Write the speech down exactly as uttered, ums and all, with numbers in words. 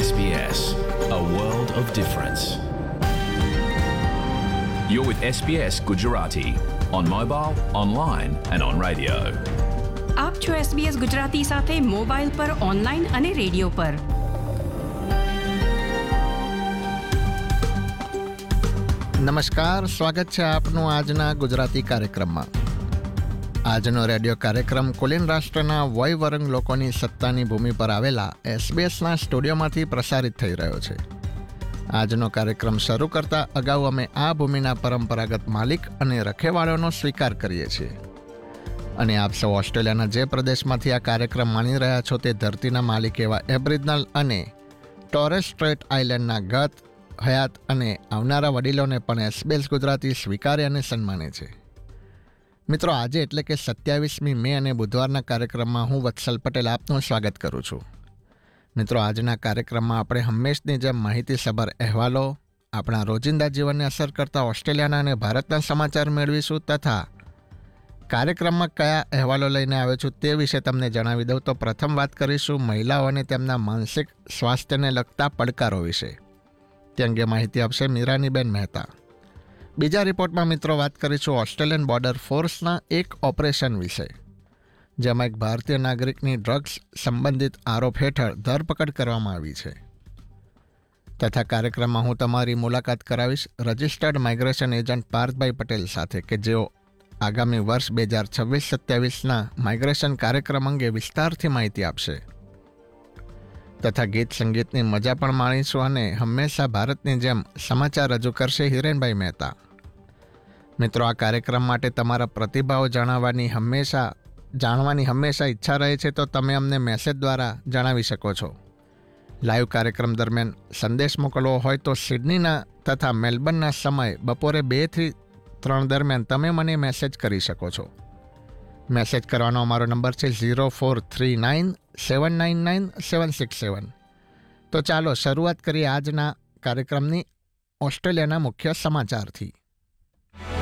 S B S, a world of difference. You're with S B S Gujarati on mobile, online and on radio. આપ છો S B S Gujarati સાથે mobile પર, online અને radio પર. નમસ્કાર, સ્વાગત છે આપનું આજના ગુજરાતી કાર્યક્રમમાં. આજનો રેડિયો કાર્યક્રમ કોલિન રાષ્ટ્રના વયવરંગ લોકોની સત્તાની ભૂમિ પર આવેલા એસબીએસના સ્ટુડિયોમાંથી પ્રસારિત થઈ રહ્યો છે. આજનો કાર્યક્રમ શરૂ કરતા અગાઉ અમે આ ભૂમિના પરંપરાગત માલિક અને રખેવાળોનો સ્વીકાર કરીએ છીએ. અને આપ સૌ ઓસ્ટ્રેલિયાના જે પ્રદેશમાંથી આ કાર્યક્રમ માણી રહ્યા છો તે ધરતીના માલિક એવા એબ્રિજનલ અને ટોરેસ સ્ટ્રેટ આઇલેન્ડના ગત, હયાત અને આવનારા વડીલોને પણ એસબીએસ ગુજરાતી સ્વીકારે અને સન્માને છે. મિત્રો, આજે એટલે કે સત્યાવીસમી મે અને બુધવારના કાર્યક્રમમાં હું વત્સલ પટેલ આપનું સ્વાગત કરું છું. મિત્રો, આજના કાર્યક્રમમાં આપણે હંમેશની જેમ માહિતીસભર અહેવાલો, આપણા રોજિંદા જીવનને અસર કરતા ઓસ્ટ્રેલિયાના અને ભારતના સમાચાર મેળવીશું તથા કાર્યક્રમમાં કયા અહેવાલો લઈને આવ્યો છું તે વિશે તમને જણાવી દઉં તો પ્રથમ વાત કરીશું મહિલાઓ અને તેમના માનસિક સ્વાસ્થ્યને લગતા પડકારો વિશે. તે અંગે માહિતી આપશે મીરાનીબેન મહેતા. બીજા રિપોર્ટમાં મિત્રો વાત કરીશું ઓસ્ટ્રેલિયન બોર્ડર ફોર્સના એક ઓપરેશન વિશે, જેમાં એક ભારતીય નાગરિકની ડ્રગ્સ સંબંધિત આરોપ હેઠળ ધરપકડ કરવામાં આવી છે. તથા કાર્યક્રમમાં હું તમારી મુલાકાત કરાવીશ રજિસ્ટર્ડ માઇગ્રેશન એજન્ટ પાર્થભાઈ પટેલ સાથે, કે જેઓ આગામી વર્ષ બે હજાર છવ્વીસ સત્યાવીસના માઇગ્રેશન કાર્યક્રમ અંગે વિસ્તારથી માહિતી આપશે. તથા ગીત સંગીતની મજા પણ માણીશું અને હંમેશા ભારતની જેમ સમાચાર રજૂ કરશે હિરેનભાઈ મહેતા. મિત્રો, આ કાર્યક્રમ માટે તમારા પ્રતિભાવો જણાવવાની હંમેશા જાણવાની હંમેશા ઈચ્છા રહે છે, તો તમે અમને મેસેજ દ્વારા જણાવી શકો છો. લાઈવ કાર્યક્રમ દરમિયાન સંદેશ મોકલવો હોય તો સિડનીના તથા મેલબર્નના સમય બપોરે બેથી ત્રણ દરમિયાન તમે મને મેસેજ કરી શકો છો. મેસેજ કરવાનો અમારો નંબર છે zero four three nine seven nine nine seven six seven. તો ચાલો શરૂઆત કરીએ આજના કાર્યક્રમની ઓસ્ટ્રેલિયાના મુખ્ય સમાચારથી.